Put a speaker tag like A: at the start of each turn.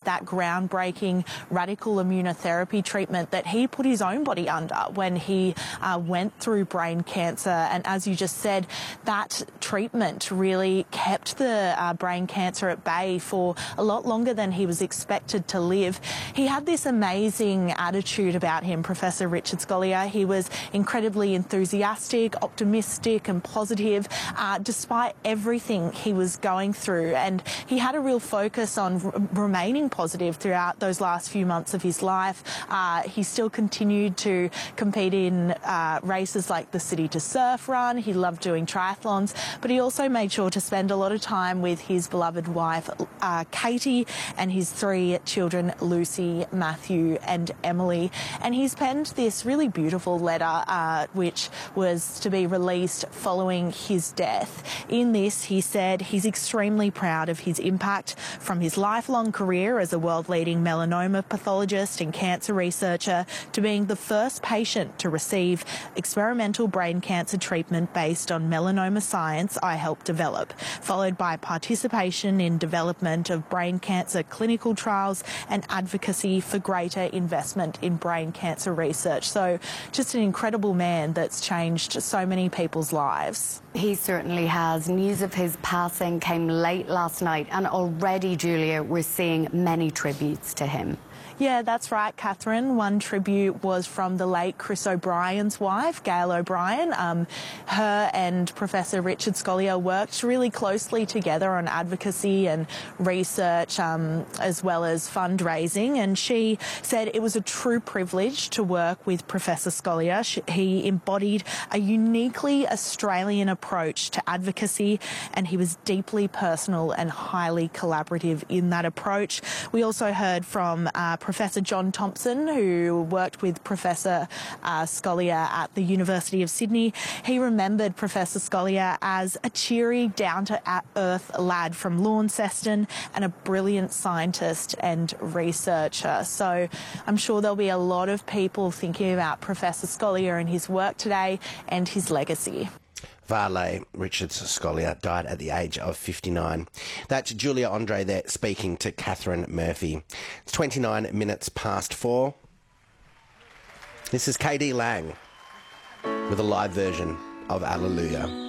A: that groundbreaking radical immunotherapy treatment that he put his own body under when he went through brain cancer. And as you just said, that treatment really kept the brain cancer at bay for a lot longer than he was expected to live. He had this amazing attitude about him, Professor Richard Scolyer. He was incredibly enthusiastic, optimistic and positive, despite everything he was going through. And he had a real focus on remaining positive throughout those last few months of his life. He still continued to compete in races like the City to Surf run. He loved doing triathlons, but he also made sure to spend a lot of time with his beloved wife, Katie, and his 3 children, Lucy, Matthew and Emily. And he's penned this really beautiful letter, which was to be released following his death. In this, he said he's extremely proud of his impact from his lifelong career as a world-leading melanoma pathologist and cancer researcher to being the first patient to receive experimental brain cancer treatment based on melanoma science I helped develop, followed by participation in development of brain cancer clinical trials and advocacy for greater investment in brain cancer research. So just an incredible man that's changed so many people's lives.
B: He certainly has. News of his passing came late last night, and already, Julia, we're seeing many tributes to him.
A: Yeah, that's right, Catherine. One tribute was from the late Chris O'Brien's wife, Gail O'Brien. Her and Professor Richard Scolyer worked really closely together on advocacy and research, as well as fundraising. And she said it was a true privilege to work with Professor Scolyer. He embodied a uniquely Australian approach to advocacy, and he was deeply personal and highly collaborative in that approach. We also heard from Professor John Thompson, who worked with Professor Scolyer at the University of Sydney. He remembered Professor Scolyer as a cheery, down-to-earth lad from Launceston and a brilliant scientist and researcher. So I'm sure there'll be a lot of people thinking about Professor Scolyer and his work today and his legacy.
C: Varley Richard Scolyer died at the age of 59. That's Julia Andre there speaking to Catherine Murphy. It's 29 minutes past 4. This is KD Lang with a live version of Alleluia.